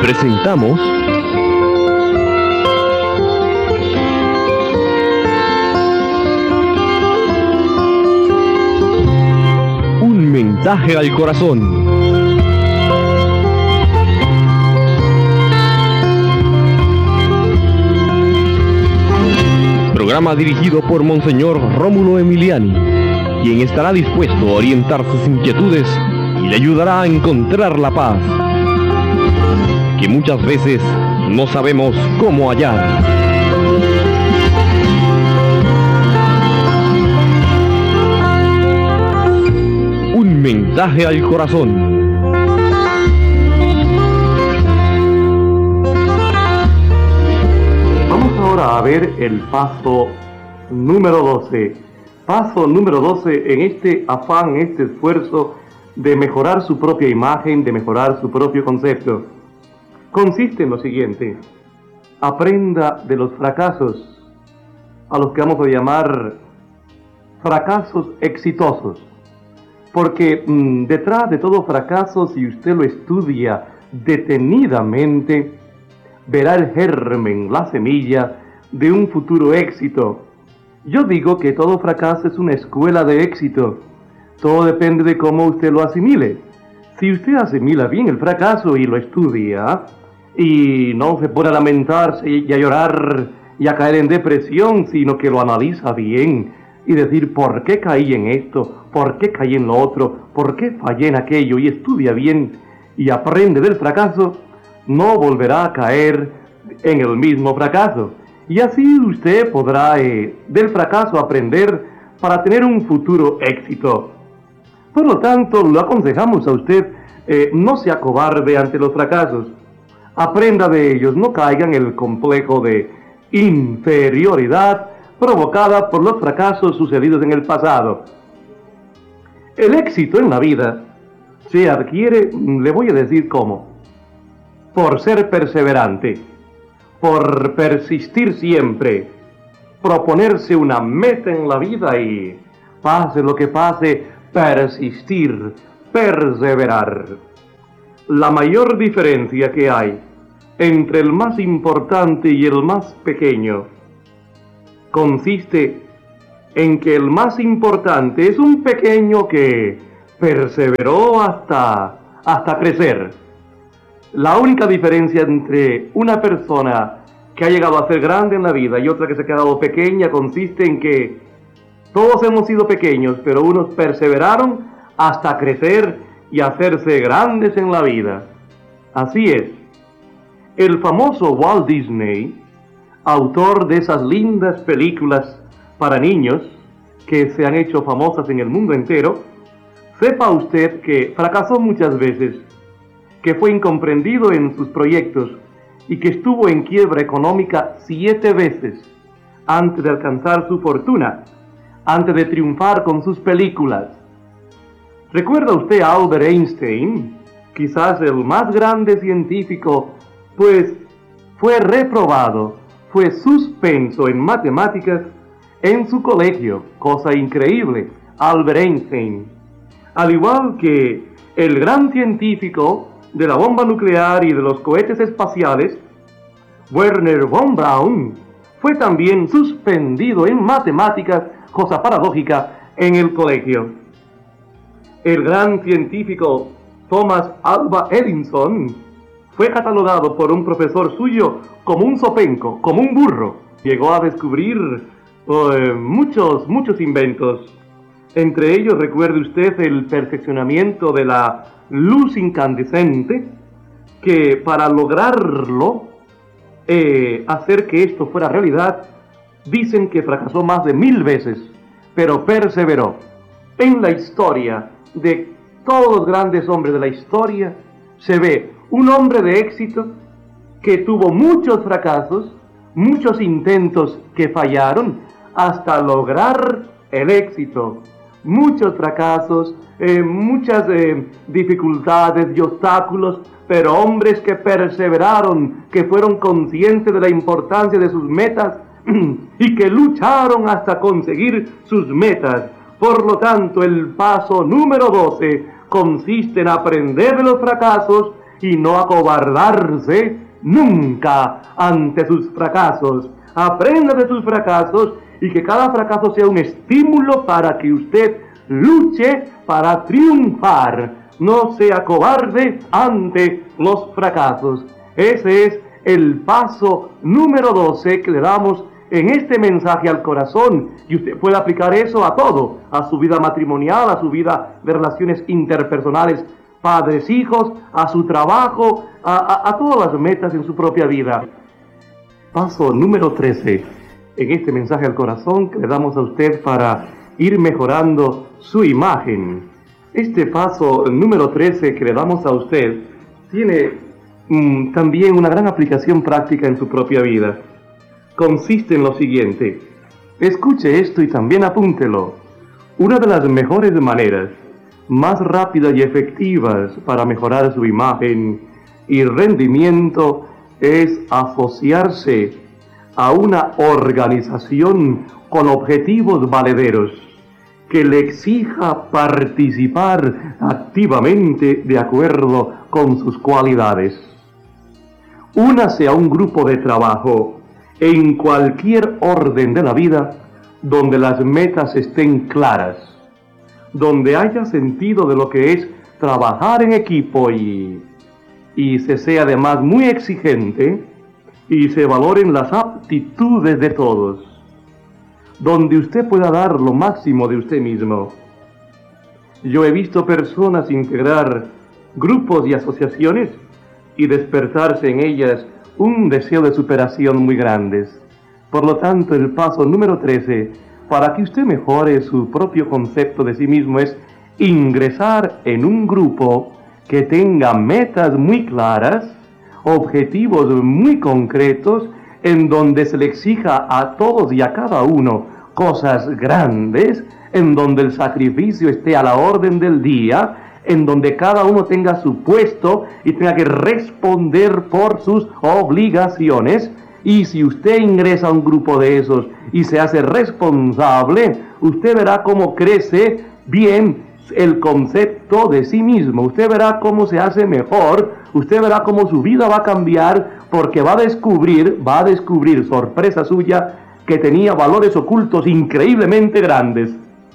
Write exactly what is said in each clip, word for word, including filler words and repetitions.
presentamos Un mensaje al corazón. Programa dirigido por Monseñor Rómulo Emiliani, quien estará dispuesto a orientar sus inquietudes y le ayudará a encontrar la paz que muchas veces no sabemos cómo hallar. Un mensaje al corazón. Vamos ahora a ver el paso número doce. Paso número doce en este afán, este esfuerzo de mejorar su propia imagen, de mejorar su propio concepto. Consiste en lo siguiente: aprenda de los fracasos, a los que vamos a llamar fracasos exitosos, porque mmm, detrás de todo fracaso, si usted lo estudia detenidamente, verá el germen, la semilla de un futuro éxito. Yo digo que todo fracaso es una escuela de éxito. Todo depende de cómo usted lo asimile. Si usted asimila bien el fracaso y lo estudia, y no se pone a lamentarse y a llorar y a caer en depresión, sino que lo analiza bien y decir, ¿por qué caí en esto? ¿Por qué caí en lo otro? ¿Por qué fallé en aquello? Y estudia bien y aprende del fracaso, no volverá a caer en el mismo fracaso. Y así usted podrá eh, del fracaso aprender para tener un futuro éxito. Por lo tanto, lo aconsejamos a usted, eh, no se acobarde ante los fracasos. Aprenda de ellos, no caiga en el complejo de inferioridad provocada por los fracasos sucedidos en el pasado. El éxito en la vida se adquiere, le voy a decir cómo, por ser perseverante, por persistir siempre, proponerse una meta en la vida y, pase lo que pase, persistir, perseverar. La mayor diferencia que hay entre el más importante y el más pequeño consiste en que el más importante es un pequeño que perseveró hasta, hasta crecer. La única diferencia entre una persona que ha llegado a ser grande en la vida y otra que se ha quedado pequeña consiste en que todos hemos sido pequeños, pero unos perseveraron hasta crecer y hacerse grandes en la vida. Así es. El famoso Walt Disney, autor de esas lindas películas para niños que se han hecho famosas en el mundo entero, sepa usted que fracasó muchas veces, que fue incomprendido en sus proyectos y que estuvo en quiebra económica siete veces antes de alcanzar su fortuna, antes de triunfar con sus películas. ¿Recuerda usted a Albert Einstein? Quizás el más grande científico, pues fue reprobado, fue suspenso en matemáticas en su colegio, cosa increíble, Albert Einstein. Al igual que el gran científico de la bomba nuclear y de los cohetes espaciales, Wernher von Braun, fue también suspendido en matemáticas, cosa paradójica, en el colegio. El gran científico Thomas Alva Edison fue catalogado por un profesor suyo como un zopenco, como un burro. Llegó a descubrir eh, muchos, muchos inventos. Entre ellos, recuerde usted el perfeccionamiento de la luz incandescente, que para lograrlo, eh, hacer que esto fuera realidad, dicen que fracasó más de mil veces, pero perseveró. En la historia de todos los grandes hombres de la historia, se ve un hombre de éxito que tuvo muchos fracasos, muchos intentos que fallaron, hasta lograr el éxito. Muchos fracasos, eh, muchas eh, dificultades y obstáculos, pero hombres que perseveraron, que fueron conscientes de la importancia de sus metas y que lucharon hasta conseguir sus metas. Por lo tanto, el paso número doce consiste en aprender de los fracasos y no acobardarse nunca ante sus fracasos. Aprenda de sus fracasos y que cada fracaso sea un estímulo para que usted luche para triunfar. No sea cobarde ante los fracasos. Ese es el paso número doce que le damos en este mensaje al corazón, y usted puede aplicar eso a todo, a su vida matrimonial, a su vida de relaciones interpersonales, padres, hijos, a su trabajo, a, a, a todas las metas en su propia vida. Paso número trece, en este mensaje al corazón que le damos a usted para ir mejorando su imagen. Este paso número trece que le damos a usted tiene mmm, también una gran aplicación práctica en su propia vida. Consiste en lo siguiente. Escuche esto y también apúntelo. Una de las mejores maneras, más rápidas y efectivas para mejorar su imagen y rendimiento es asociarse a una organización con objetivos valederos que le exija participar activamente de acuerdo con sus cualidades. Únase a un grupo de trabajo en cualquier orden de la vida donde las metas estén claras, donde haya sentido de lo que es trabajar en equipo y, y se sea además muy exigente y se valoren las aptitudes de todos, donde usted pueda dar lo máximo de usted mismo. Yo he visto personas integrar grupos y asociaciones y despertarse en ellas un deseo de superación muy grandes. Por lo tanto, el paso número trece, para que usted mejore su propio concepto de sí mismo, es ingresar en un grupo que tenga metas muy claras, objetivos muy concretos, en donde se le exija a todos y a cada uno cosas grandes, en donde el sacrificio esté a la orden del día, en donde cada uno tenga su puesto y tenga que responder por sus obligaciones. Y si usted ingresa a un grupo de esos y se hace responsable, usted verá cómo crece bien el concepto de sí mismo. Usted verá cómo se hace mejor, usted verá cómo su vida va a cambiar, porque va a descubrir, va a descubrir, sorpresa suya, que tenía valores ocultos increíblemente grandes.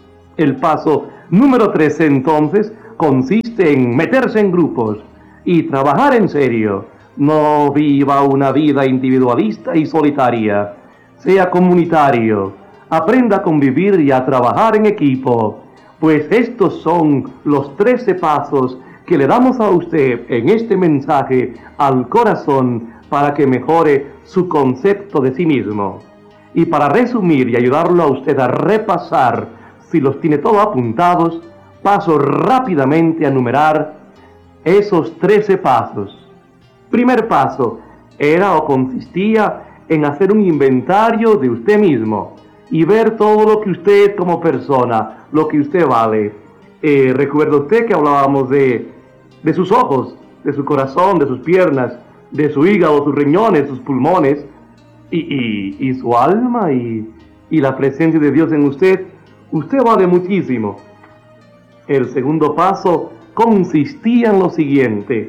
El paso número trece, entonces, consiste en meterse en grupos y trabajar en serio. No viva una vida individualista y solitaria. Sea comunitario. Aprenda a convivir y a trabajar en equipo. Pues estos son los trece pasos que le damos a usted en este mensaje al corazón para que mejore su concepto de sí mismo. Y para resumir y ayudarlo a usted a repasar, si los tiene todos apuntados, paso rápidamente a numerar esos trece pasos. Primer paso era o consistía en hacer un inventario de usted mismo y ver todo lo que usted como persona, lo que usted vale. Eh, recuerda usted que hablábamos de, de sus ojos, de su corazón, de sus piernas, de su hígado, sus riñones, sus pulmones y, y, y su alma y, y la presencia de Dios en usted. Usted vale muchísimo. El segundo paso consistía en lo siguiente,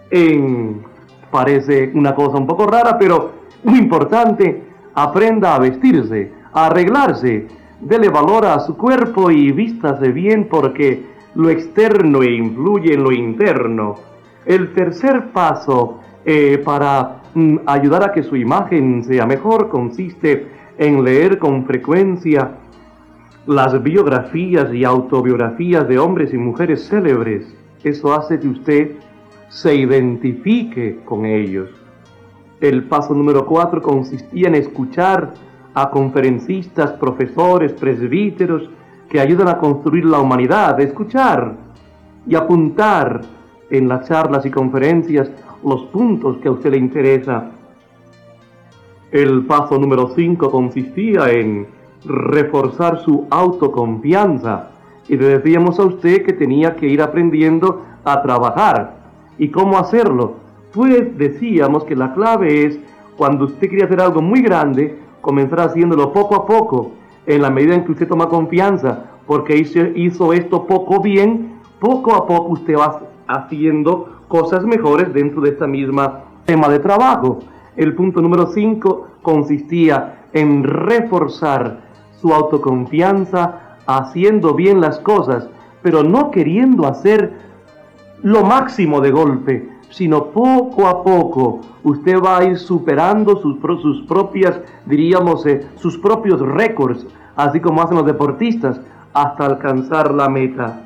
en, parece una cosa un poco rara, pero muy importante, aprenda a vestirse, a arreglarse, dele valor a su cuerpo y vístase bien porque lo externo influye en lo interno. El tercer paso eh, para mm, ayudar a que su imagen sea mejor consiste en leer con frecuencia las biografías y autobiografías de hombres y mujeres célebres. Eso hace que usted se identifique con ellos. El paso número cuatro consistía en escuchar a conferencistas, profesores, presbíteros que ayudan a construir la humanidad. Escuchar y apuntar en las charlas y conferencias los puntos que a usted le interesa. El paso número cinco consistía en reforzar su autoconfianza y le decíamos a usted que tenía que ir aprendiendo a trabajar. ¿Y cómo hacerlo? Pues decíamos que la clave es, cuando usted quiere hacer algo muy grande, comenzar haciéndolo poco a poco, en la medida en que usted toma confianza, porque hizo, hizo esto poco bien, poco a poco usted va haciendo cosas mejores dentro de esta misma tema de trabajo. El punto número cinco consistía en reforzar su autoconfianza haciendo bien las cosas, pero no queriendo hacer lo máximo de golpe, sino poco a poco usted va a ir superando sus, sus propias, diríamos, eh, sus propios récords, así como hacen los deportistas, hasta alcanzar la meta.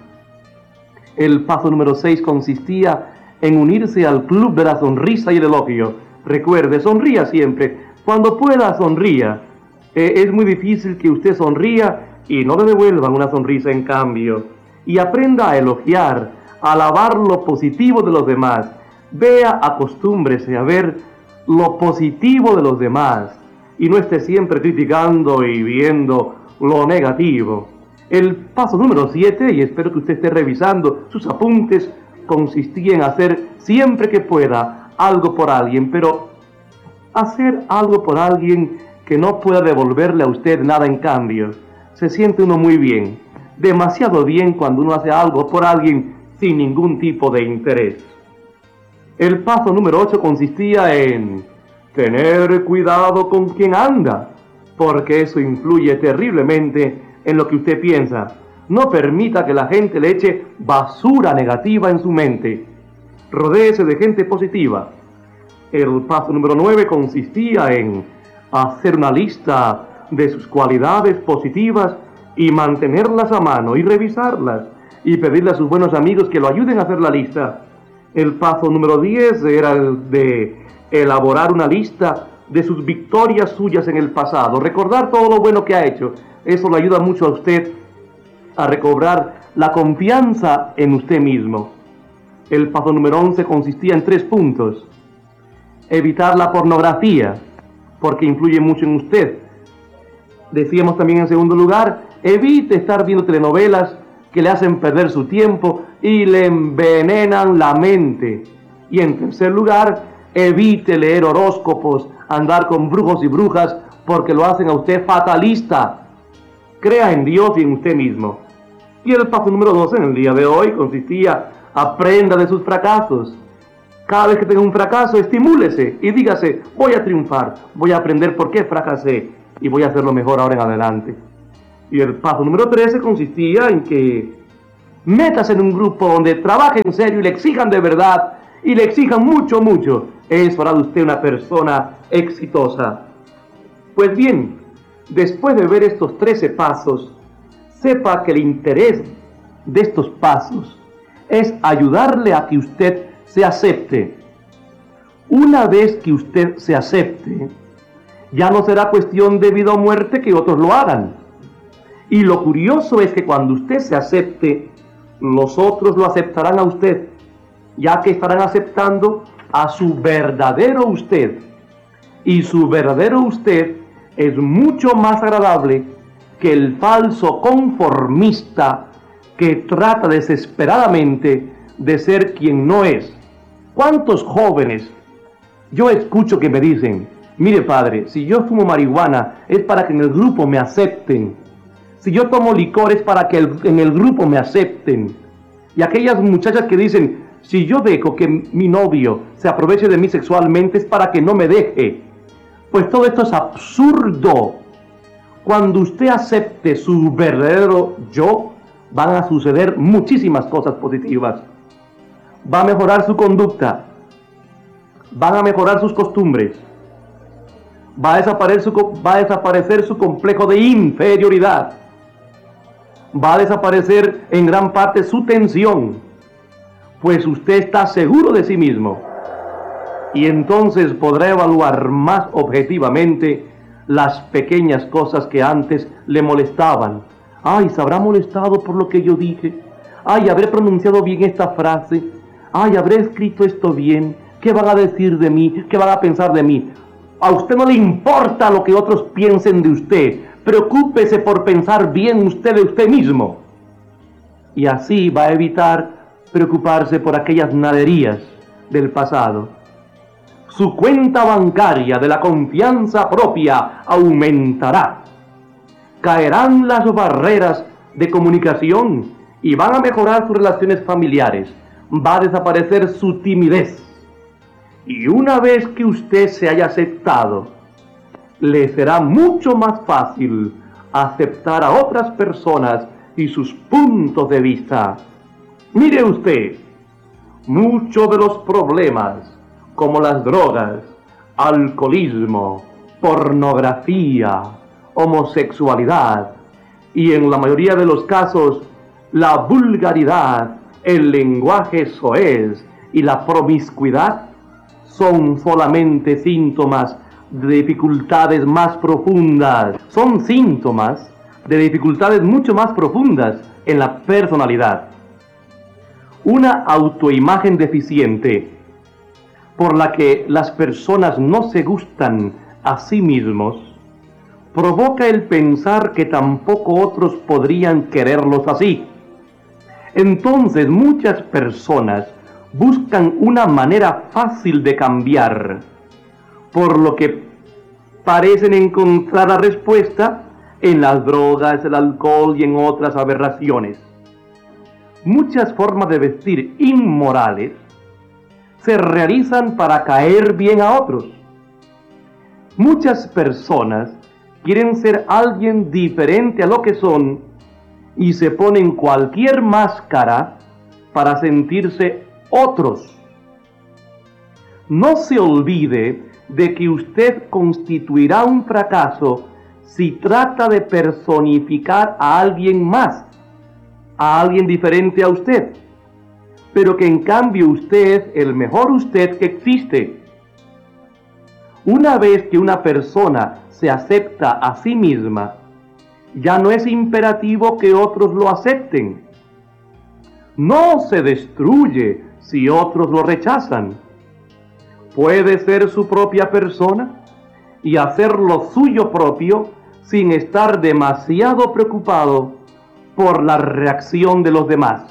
El paso número seis consistía en unirse al club de la sonrisa y el elogio. Recuerde, sonría siempre. Cuando pueda, sonría. Eh, es muy difícil que usted sonría y no le devuelvan una sonrisa en cambio. Y aprenda a elogiar, a alabar lo positivo de los demás. Vea, acostúmbrese a ver lo positivo de los demás y no esté siempre criticando y viendo lo negativo. El paso número siete, y espero que usted esté revisando sus apuntes, consistía en hacer siempre que pueda algo por alguien, pero hacer algo por alguien que no pueda devolverle a usted nada en cambio. Se siente uno muy bien, demasiado bien cuando uno hace algo por alguien sin ningún tipo de interés. El paso número ocho consistía en tener cuidado con quien anda, porque eso influye terriblemente en lo que usted piensa. No permita que la gente le eche basura negativa en su mente. Rodéese de gente positiva. El paso número nueve consistía en hacer una lista de sus cualidades positivas y mantenerlas a mano y revisarlas y pedirle a sus buenos amigos que lo ayuden a hacer la lista. El paso número diez era el de elaborar una lista de sus victorias suyas en el pasado, recordar todo lo bueno que ha hecho. Eso le ayuda mucho a usted a recobrar la confianza en usted mismo. El paso número once consistía en tres puntos. Evitar la pornografía, porque influye mucho en usted. Decíamos también en segundo lugar, evite estar viendo telenovelas que le hacen perder su tiempo y le envenenan la mente. Y en tercer lugar, evite leer horóscopos, andar con brujos y brujas, porque lo hacen a usted fatalista. Crea en Dios y en usted mismo. Y el paso número doce en el día de hoy consistía, aprenda de sus fracasos. Cada vez que tenga un fracaso, estimúlese y dígase, voy a triunfar, voy a aprender por qué fracasé y voy a hacerlo mejor ahora en adelante. Y el paso número trece consistía en que métase en un grupo donde trabaje en serio y le exijan de verdad y le exijan mucho, mucho. Eso hará de usted una persona exitosa. Pues bien, después de ver estos trece pasos, sepa que el interés de estos pasos es ayudarle a que usted se acepte. Una vez que usted se acepte, ya no será cuestión de vida o muerte que otros lo hagan. Y lo curioso es que cuando usted se acepte, los otros lo aceptarán a usted, ya que estarán aceptando a su verdadero usted. Y su verdadero usted es mucho más agradable que el falso conformista que trata desesperadamente de ser quien no es. ¿Cuántos jóvenes yo escucho que me dicen, mire padre, si yo fumo marihuana es para que en el grupo me acepten? Si yo tomo licor es para que el, en el grupo me acepten. Y aquellas muchachas que dicen, si yo dejo que mi novio se aproveche de mí sexualmente es para que no me deje. Pues todo esto es absurdo. Cuando usted acepte su verdadero yo, van a suceder muchísimas cosas positivas. Va a mejorar su conducta. Van a mejorar sus costumbres. Va a desaparecer su, va a desaparecer su complejo de inferioridad. Va a desaparecer en gran parte su tensión, pues usted está seguro de sí mismo. Y entonces podrá evaluar más objetivamente las pequeñas cosas que antes le molestaban. Ay, ¿se habrá molestado por lo que yo dije? Ay, ¿habré pronunciado bien esta frase? Ay, ¿habré escrito esto bien? ¿Qué van a decir de mí? ¿Qué van a pensar de mí? A usted no le importa lo que otros piensen de usted. Preocúpese por pensar bien usted de usted mismo. Y así va a evitar preocuparse por aquellas naderías del pasado. Su cuenta bancaria de la confianza propia aumentará. Caerán las barreras de comunicación y van a mejorar sus relaciones familiares. va a desaparecer su timidez. Y una vez que usted se haya aceptado, le será mucho más fácil aceptar a otras personas y sus puntos de vista. Mire usted, muchos de los problemas, como las drogas, alcoholismo, pornografía, homosexualidad y en la mayoría de los casos la vulgaridad, el lenguaje soez y la promiscuidad son solamente síntomas de dificultades más profundas, son síntomas de dificultades mucho más profundas en la personalidad. Una autoimagen deficiente por la que las personas no se gustan a sí mismos provoca el pensar que tampoco otros podrían quererlos así. Entonces muchas personas buscan una manera fácil de cambiar, por lo que parecen encontrar la respuesta en las drogas, el alcohol y en otras aberraciones. Muchas formas de vestir inmorales se realizan para caer bien a otros. Muchas personas quieren ser alguien diferente a lo que son y se ponen cualquier máscara para sentirse otros. No se olvide de que usted constituirá un fracaso si trata de personificar a alguien más, a alguien diferente a usted, pero que en cambio usted es el mejor usted que existe. Una vez que una persona se acepta a sí misma, ya no es imperativo que otros lo acepten. No se destruye si otros lo rechazan. Puede ser su propia persona y hacer lo suyo propio sin estar demasiado preocupado por la reacción de los demás.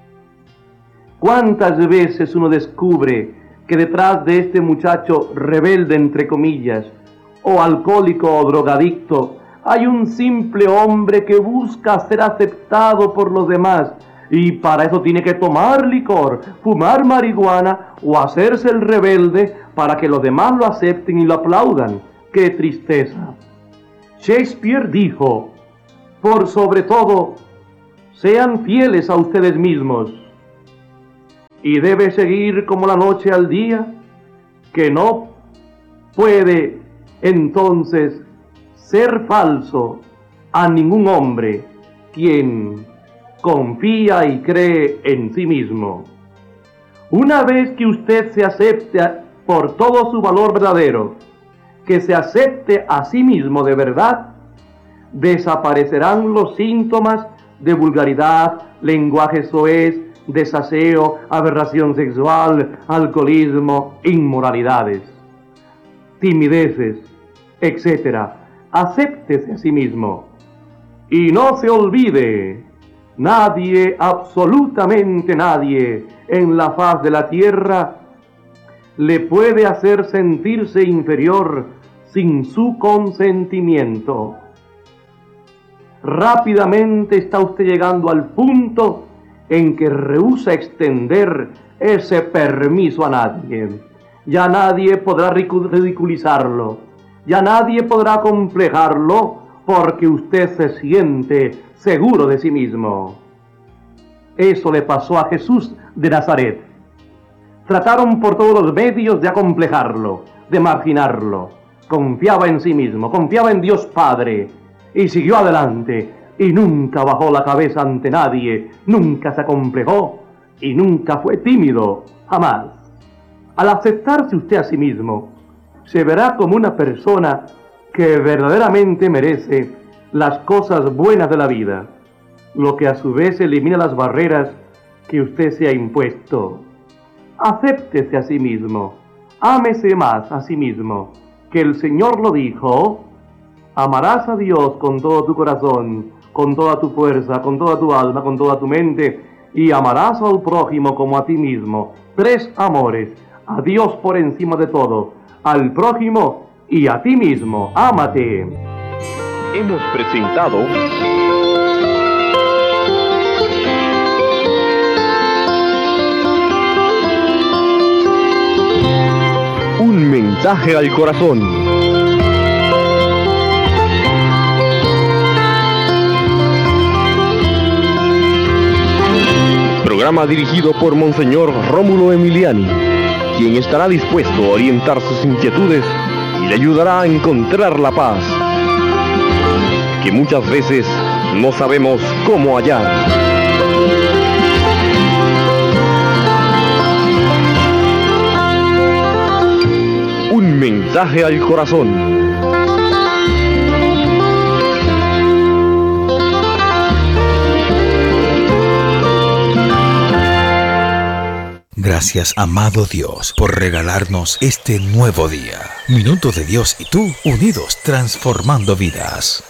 ¿Cuántas veces uno descubre que detrás de este muchacho rebelde, entre comillas, o alcohólico o drogadicto, hay un simple hombre que busca ser aceptado por los demás y para eso tiene que tomar licor, fumar marihuana o hacerse el rebelde para que los demás lo acepten y lo aplaudan? ¡Qué tristeza! Shakespeare dijo, por sobre todo, sean fieles a ustedes mismos. Y debe seguir como la noche al día, que no puede entonces ser falso a ningún hombre quien confía y cree en sí mismo. Una vez que usted se acepte por todo su valor verdadero, que se acepte a sí mismo de verdad, desaparecerán los síntomas de vulgaridad, lenguaje soez, desaseo, aberración sexual, alcoholismo, inmoralidades, timideces, etcétera. Acéptese a sí mismo. Y no se olvide, nadie, absolutamente nadie, en la faz de la tierra le puede hacer sentirse inferior sin su consentimiento. Rápidamente está usted llegando al punto en que rehúsa extender ese permiso a nadie. Ya nadie podrá ridiculizarlo, ya nadie podrá complejarlo, porque usted se siente seguro de sí mismo. Eso le pasó a Jesús de Nazaret. Trataron por todos los medios de acomplejarlo, de marginarlo. Confiaba en sí mismo, confiaba en Dios Padre, y siguió adelante, y nunca bajó la cabeza ante nadie, nunca se acomplejó, y nunca fue tímido, jamás. Al aceptarse usted a sí mismo, se verá como una persona que verdaderamente merece las cosas buenas de la vida, lo que a su vez elimina las barreras que usted se ha impuesto. Acéptese a sí mismo, ámese más a sí mismo, que el Señor lo dijo: amarás a Dios con todo tu corazón, con toda tu fuerza, con toda tu alma, con toda tu mente, y amarás al prójimo como a ti mismo. Tres amores: a Dios por encima de todo, al prójimo y a ti mismo. Ámate. Hemos presentado Un mensaje al corazón. Programa dirigido por Monseñor Rómulo Emiliani, quien estará dispuesto a orientar sus inquietudes y le ayudará a encontrar la paz, que muchas veces no sabemos cómo hallar. Un mensaje al corazón. Gracias, amado Dios, por regalarnos este nuevo día. Minuto de Dios y tú, unidos, transformando vidas.